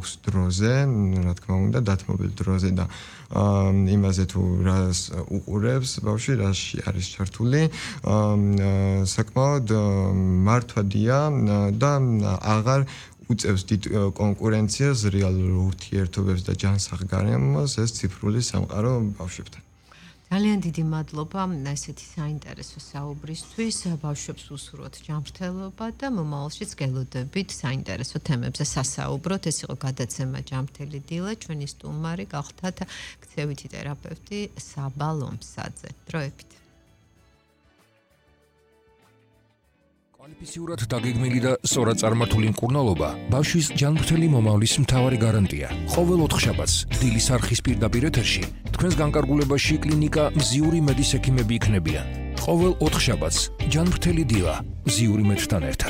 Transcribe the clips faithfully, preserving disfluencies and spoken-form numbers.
გვაქვს დროზე, რა თქმა უნდა, დათმობილ დროზე და იმაზე თუ რას უყურებს ბავშვი, რაში არის ჩართული, საკმაოდ მართვადია და აღარ უწევს დიდ კონკურენციას რეალურ ურთიერთობებს და ჯანსაღ გარემოს ეს ციფრული სამყარო ბავშვებთან. ძალიან დიდი მადლობა ესეთი საინტერესო საუბრისთვის. ბავშვებს უსურვოთ ჯანმრთელობა და მომავალშიც გელოდებით საინტერესო თემებზე სასაუბროთ. ეს იყო გადაცემა ჯანმრთელი დილა. ჩვენი სტუმარი გახლდათ ქცევითი თერაპევტი საბა ლომსაძე. დროებით. კვალიფიციურად დაგეგმილი და სწორად წარმართული მკურნალობა ბავშვის ჯანმრთელი მომავლის მთავარი გარანტია. ყოველ ოთხშაბათს დილის არხის პირდაპირ ეთერში თქვენს განკარგულებაში კლინიკა მზიური მედის ექიმები იქნებიან. ყოველ ოთხშაბათს ჯანმრთელი დილა მზიური მედთან ერთად.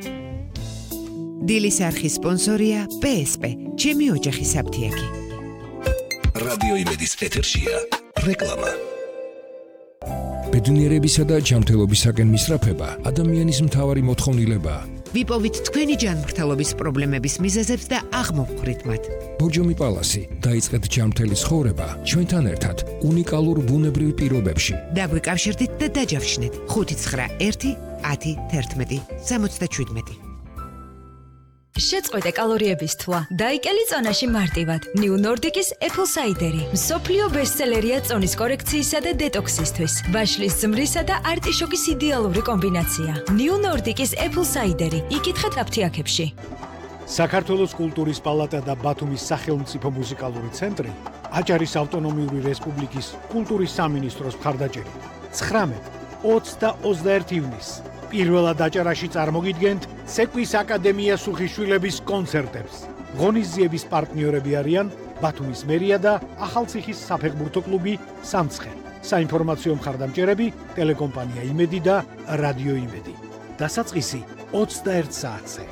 დილის არხის სპონსორია პე ეს პე, ჩემი ოჯახის აფთიაქი. რადიო იმედის ეთერშია რეკლამა. ბედნიერებისა და ჯანმრთელობისაკენ მისწრაფება ადამიანის მთავარი მოთხოვნილებაა. ვიპოვით თქვენი ჯანმრთელობის პრობლემების მიზეზებს და აღმოვხვრით მათ. ბორჯომი პალასი, დაიწყეთ ჯანმრთელი ცხოვრება ჩვენთან ერთად უნიკალურ ბუნებრივ პირობებში. დაგვიკავშირდით და დაჯავშნეთ ხუთი ცხრა ერთი ათი თერთმეტი სამოცდაშვიდმეტი. შეწყვეტე კალორიების თვლა. დაიკელი წონაში მარტივად. New Nordic-ის Apple Cider-ი. მსოფლიო ბესტსელერია წონის კორექციისა და დეტოქსისთვის. ბაშლის ზმრისა და არტიშოკის იდეალური კომბინაცია. New Nordic-ის Apple Cider-ი. იკითხეთ აფთიაქებში. საქართველოს კულტურის პალატა და ბათუმის სახელმწიფო მუსიკალური ცენტრი აჭარის ავტონომიური რესპუბლიკის კულტურის სამინისტროს მხარდაჭერით ცხრამეტ, ოცი და ოცდაერთი ივნისს პირველად აჭარაში წარმოგიდგენთ სეკვის აკადემია სუხიშვილების კონცერტებს. ღონისძიების პარტნიორები არიან ბათუმის მერია და ახალციხის საფეხბურთო კლუბი სამცხე. საინფორმაციო მხარდამჭერები ტელეკომპანია იმედი და რადიო იმედი. დასაწყისი ოცდაერთ საათზე.